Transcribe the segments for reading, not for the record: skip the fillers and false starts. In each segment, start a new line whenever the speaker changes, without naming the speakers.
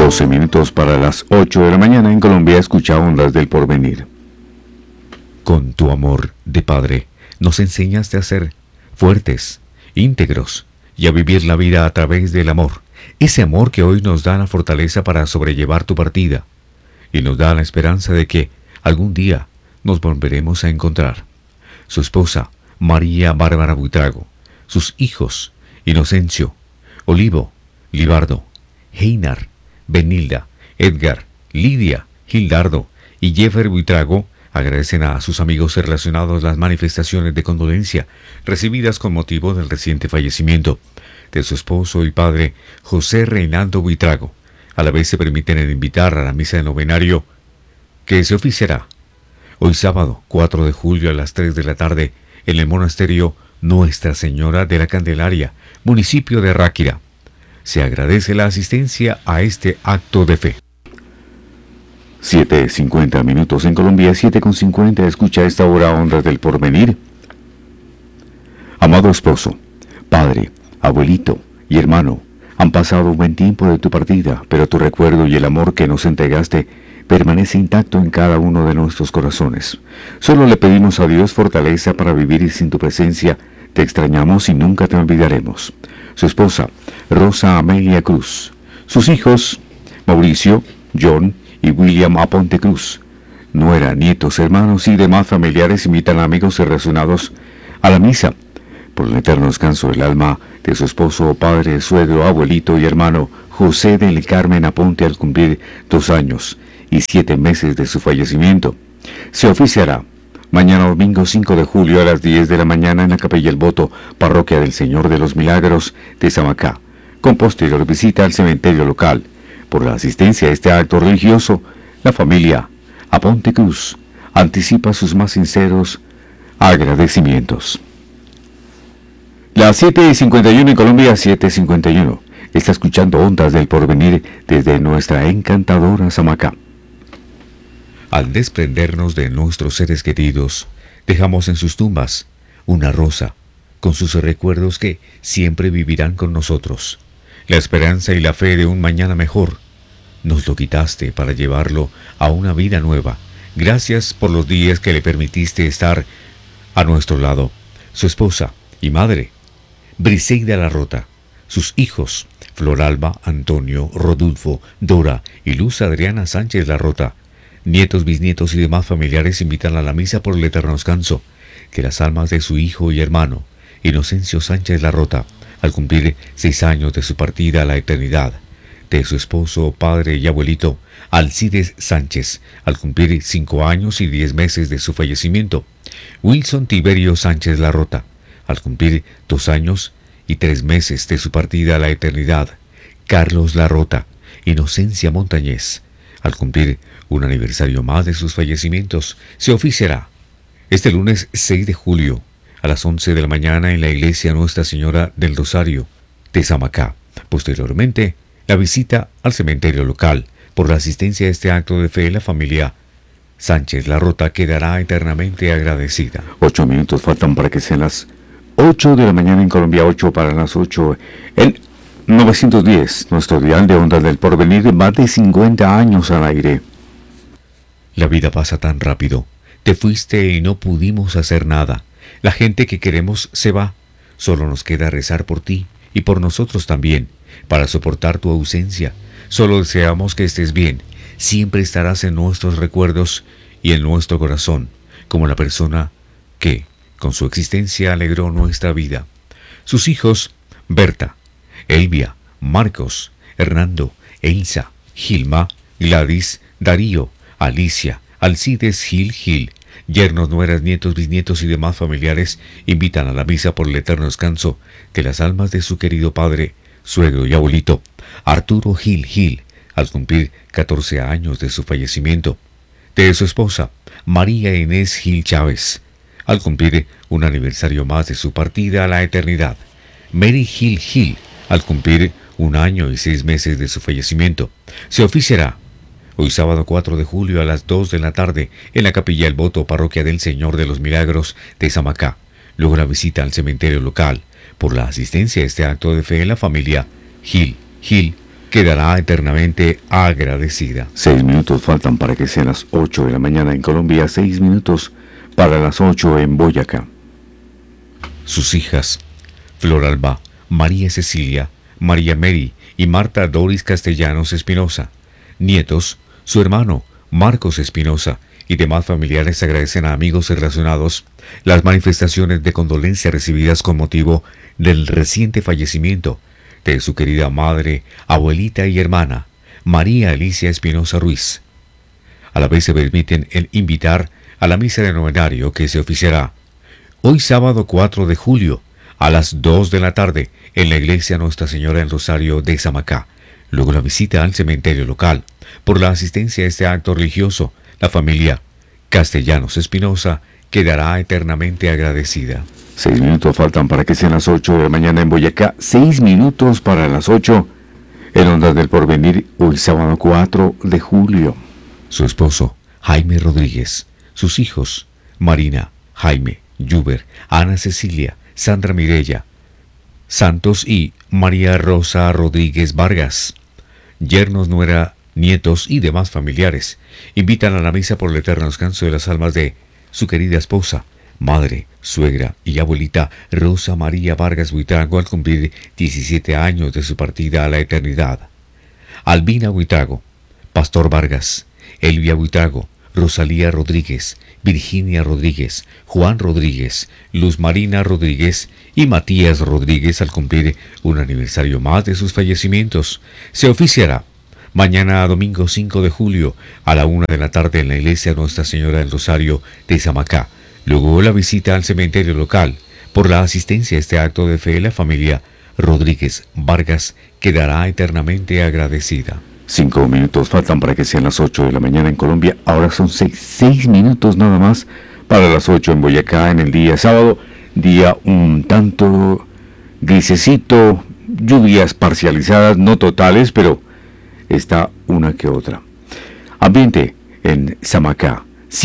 12 minutos para las 8 de la mañana en Colombia. Escucha Ondas del Porvenir.
Con tu amor de padre, nos enseñaste a ser fuertes, íntegros y a vivir la vida a través del amor. Ese amor que hoy nos da la fortaleza para sobrellevar tu partida y nos da la esperanza de que algún día nos volveremos a encontrar. Su esposa, María Bárbara Buitrago, sus hijos, Inocencio, Olivo, Libardo, Heinar, Benilda, Edgar, Lidia, Gildardo y Jeffer Buitrago agradecen a sus amigos relacionados las manifestaciones de condolencia recibidas con motivo del reciente fallecimiento de su esposo y padre José Reinaldo Buitrago. A la vez se permiten invitar a la misa de novenario que se oficiará hoy sábado 4 de julio a las 3 de la tarde en el monasterio Nuestra Señora de la Candelaria, municipio de Ráquira. Se agradece la asistencia a este acto de fe.
7:50 minutos en Colombia, 7:50. Escucha a esta hora Ondas del Porvenir. Amado esposo, padre, abuelito y hermano, han pasado un buen tiempo de tu partida, pero tu recuerdo y el amor que nos entregaste permanece intacto en cada uno de nuestros corazones. Solo le pedimos a Dios fortaleza para vivir sin tu presencia. Te extrañamos y nunca te olvidaremos. Su esposa, Rosa Amelia Cruz. Sus hijos, Mauricio, John y William Aponte Cruz. Nuera, nietos, hermanos y demás familiares invitan a amigos relacionados a la misa por el eterno descanso del alma de su esposo, padre, suegro, abuelito y hermano José del Carmen Aponte al cumplir 2 años y 7 meses de su fallecimiento. Se oficiará mañana domingo 5 de julio a las 10 de la mañana en la Capilla El Voto, Parroquia del Señor de los Milagros de Samacá, con posterior visita al cementerio local. Por la asistencia a este acto religioso, la familia Aponte Cruz anticipa sus más sinceros agradecimientos. Las 7:51 en Colombia, 7:51. Está escuchando Ondas del Porvenir desde nuestra encantadora Samacá.
Al desprendernos de nuestros seres queridos, dejamos en sus tumbas una rosa con sus recuerdos que siempre vivirán con nosotros. La esperanza y la fe de un mañana mejor. Nos lo quitaste para llevarlo a una vida nueva. Gracias por los días que le permitiste estar a nuestro lado. Su esposa y madre, Briseida Larrota. Sus hijos, Floralba, Antonio, Rodulfo, Dora y Luz Adriana Sánchez Larrota. Nietos, bisnietos y demás familiares invitan a la misa por el eterno descanso. Que las almas de su hijo y hermano, Inocencio Sánchez Larrota, al cumplir 6 años de su partida a la eternidad, de su esposo, padre y abuelito, Alcides Sánchez, al cumplir 5 años y 10 meses de su fallecimiento, Wilson Tiberio Sánchez Larrota, al cumplir 2 años y 3 meses de su partida a la eternidad, Carlos Larrota, Inocencia Montañez, al cumplir un aniversario más de sus fallecimientos, se oficiará este lunes 6 de julio a las 11 de la mañana en la iglesia Nuestra Señora del Rosario de Samacá. Posteriormente, la visita al cementerio local. Por la asistencia a este acto de fe, la familia Sánchez Larrota quedará eternamente agradecida.
8 minutos faltan para que sean las 8 de la mañana en Colombia, 8 para las 8 en 910, nuestro dial de Ondas del Porvenir, más de 50 años al aire.
La vida pasa tan rápido. Te fuiste y no pudimos hacer nada. La gente que queremos se va. Solo nos queda rezar por ti y por nosotros también, para soportar tu ausencia. Solo deseamos que estés bien. Siempre estarás en nuestros recuerdos y en nuestro corazón, como la persona que, con su existencia, alegró nuestra vida. Sus hijos, Berta, Elvia, Marcos, Hernando, Elsa, Gilma, Gladys, Darío, Alicia, Alcides Gil, yernos, nueras, nietos, bisnietos y demás familiares invitan a la misa por el eterno descanso de las almas de su querido padre, suegro y abuelito, Arturo Gil, al cumplir 14 años de su fallecimiento, de su esposa, María Inés Gil Chávez, al cumplir un aniversario más de su partida a la eternidad, Mary Gil, al cumplir 1 año y 6 meses de su fallecimiento. Se oficiará hoy sábado 4 de julio a las 2 de la tarde en la Capilla El Voto, Parroquia del Señor de los Milagros de Samacá. Luego la visita al cementerio local. Por la asistencia a este acto de fe, la familia Gil quedará eternamente agradecida.
6 minutos faltan para que sean las 8 de la mañana en Colombia, 6 minutos para las 8 en Boyacá.
Sus hijas, Flor Alba, María Cecilia, María Mary y Marta Doris Castellanos Espinosa. Nietos, su hermano, Marcos Espinosa, y demás familiares agradecen a amigos y relacionados las manifestaciones de condolencia recibidas con motivo del reciente fallecimiento de su querida madre, abuelita y hermana, María Alicia Espinosa Ruiz. A la vez se permiten el invitar a la misa de novenario que se oficiará hoy sábado 4 de julio a las 2 de la tarde en la iglesia Nuestra Señora del Rosario de Samacá. Luego la visita al cementerio local. Por la asistencia a este acto religioso, la familia Castellanos Espinosa quedará eternamente agradecida.
6 minutos faltan para que sean las 8 de la mañana en Boyacá. 6 minutos para las 8 en Ondas del Porvenir, hoy sábado 4 de julio.
Su esposo, Jaime Rodríguez. Sus hijos, Marina, Jaime, Yuber, Ana Cecilia, Sandra Mirella Santos y María Rosa Rodríguez Vargas. Yernos, nuera, nietos y demás familiares invitan a la misa por el eterno descanso de las almas de su querida esposa, madre, suegra y abuelita Rosa María Vargas Buitrago al cumplir 17 años de su partida a la eternidad. Albina Buitrago, Pastor Vargas, Elvia Buitrago, Rosalía Rodríguez, Virginia Rodríguez, Juan Rodríguez, Luz Marina Rodríguez y Matías Rodríguez al cumplir un aniversario más de sus fallecimientos. Se oficiará mañana domingo 5 de julio a la 1 de la tarde en la iglesia Nuestra Señora del Rosario de Samacá. Luego la visita al cementerio local. Por la asistencia a este acto de fe, la familia Rodríguez Vargas quedará eternamente agradecida.
5 minutos faltan para que sean las 8 de la mañana en Colombia. Ahora son 6 minutos nada más para las 8 en Boyacá en el día sábado. Día un tanto grisecito, lluvias parcializadas, no totales, pero está una que otra. Ambiente en Samacá,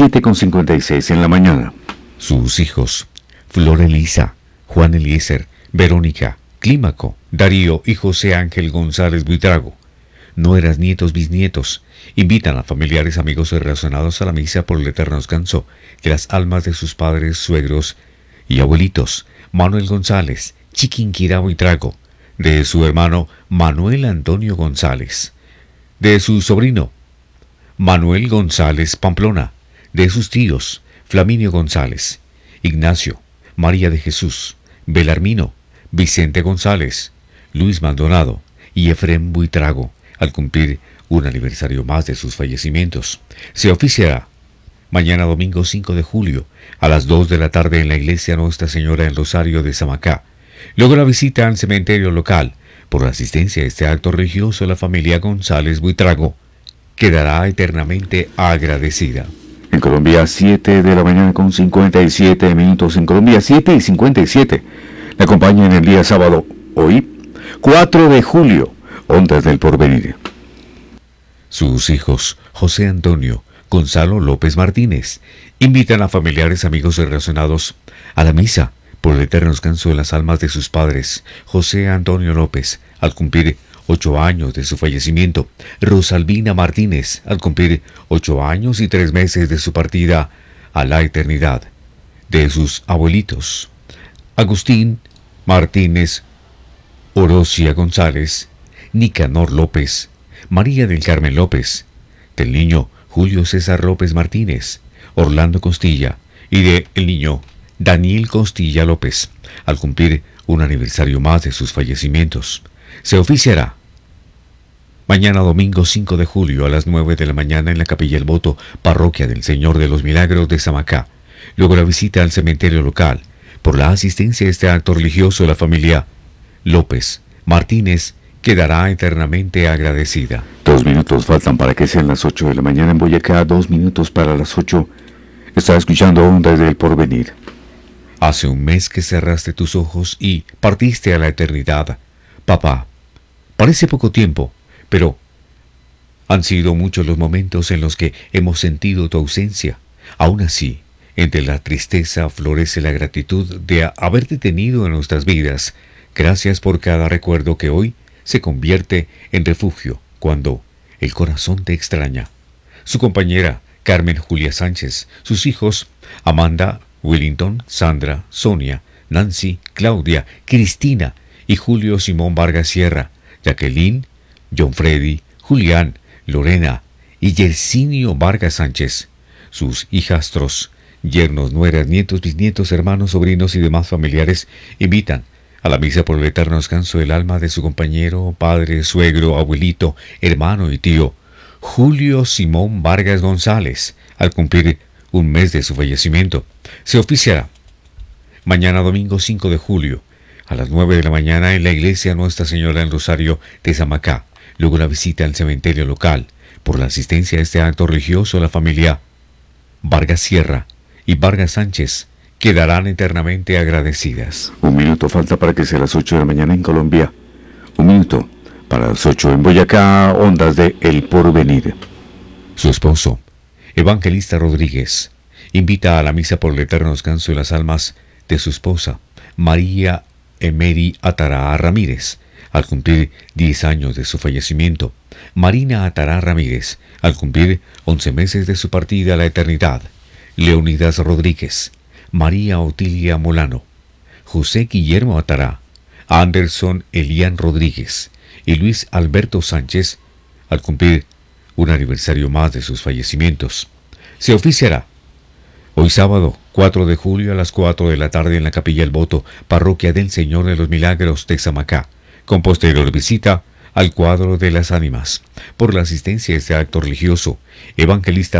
7:56 en la mañana.
Sus hijos, Flor Elisa, Juan Eliezer, Verónica, Clímaco, Darío y José Ángel González Buitrago. Nueras, nietos, bisnietos, invitan a familiares, amigos y relacionados a la misa por el eterno descanso de las almas de sus padres, suegros y abuelitos, Manuel González, Chiquinquirá Buitrago, de su hermano Manuel Antonio González, de su sobrino Manuel González Pamplona, de sus tíos Flaminio González, Ignacio, María de Jesús, Belarmino, Vicente González, Luis Maldonado y Efrén Buitrago, al cumplir un aniversario más de sus fallecimientos. Se oficiará mañana domingo 5 de julio a las 2 de la tarde en la iglesia Nuestra Señora del Rosario de Samacá. Luego la visita al cementerio local. Por la asistencia a este acto religioso, la familia González Buitrago quedará eternamente agradecida.
En Colombia, 7 de la mañana con 57 minutos. En Colombia, 7:57. La acompaña en el día sábado, hoy, 4 de julio, Ondas del Porvenir.
Sus hijos, José Antonio, Gonzalo López Martínez, invitan a familiares, amigos y relacionados a la misa por el eterno descanso de las almas de sus padres, José Antonio López, al cumplir 8 años de su fallecimiento, Rosalvina Martínez, al cumplir 8 años y 3 meses de su partida a la eternidad, de sus abuelitos, Agustín Martínez, Orosia González, Nicanor López, María del Carmen López, del niño Julio César López Martínez, Orlando Costilla y del niño Daniel Costilla López, al cumplir un aniversario más de sus fallecimientos. Se oficiará mañana domingo 5 de julio a las 9 de la mañana en la Capilla El Voto, Parroquia del Señor de los Milagros de Samacá. Luego la visita al cementerio local. Por la asistencia a este acto religioso, la familia López Martínez quedará eternamente agradecida.
2 minutos faltan para que sean las 8 de la mañana en Boyacá. 2 minutos para las 8. Está escuchando Ondas del Porvenir.
Hace un mes que cerraste tus ojos y partiste a la eternidad. Papá, parece poco tiempo, pero han sido muchos los momentos en los que hemos sentido tu ausencia. Aún así, entre la tristeza florece la gratitud de haberte tenido en nuestras vidas. Gracias por cada recuerdo que hoy se convierte en refugio cuando el corazón te extraña. Su compañera, Carmen Julia Sánchez, sus hijos, Amanda, Willington, Sandra, Sonia, Nancy, Claudia, Cristina y Julio Simón Vargas Sierra, Jacqueline, John Freddy, Julián, Lorena y Yersinio Vargas Sánchez, sus hijastros, yernos, nueras, nietos, bisnietos, hermanos, sobrinos y demás familiares invitan a la misa por el eterno descanso del alma de su compañero, padre, suegro, abuelito, hermano y tío, Julio Simón Vargas González, al cumplir un mes de su fallecimiento. Se oficiará mañana domingo 5 de julio a las 9 de la mañana en la iglesia Nuestra Señora del Rosario de Zamacá. Luego la visita al cementerio local. Por la asistencia a este acto religioso, la familia Vargas Sierra y Vargas Sánchez quedarán eternamente agradecidas.
Un minuto falta para que sea las 8 de la mañana en Colombia. Un minuto para las 8 en Boyacá, ondas de El Porvenir.
Su esposo, Evangelista Rodríguez, invita a la misa por el eterno descanso de las almas de su esposa, María Emery Atará Ramírez, al cumplir 10 años de su fallecimiento. Marina Atará Ramírez, al cumplir 11 meses de su partida a la eternidad. Leonidas Rodríguez, María Otilia Molano, José Guillermo Atará, Anderson Elian Rodríguez y Luis Alberto Sánchez, al cumplir un aniversario más de sus fallecimientos. Se oficiará hoy sábado 4 de julio a las 4 de la tarde en la Capilla El Voto, Parroquia del Señor de los Milagros de Zamacá, con posterior visita al cuadro de las ánimas. Por la asistencia a este acto religioso, Evangelista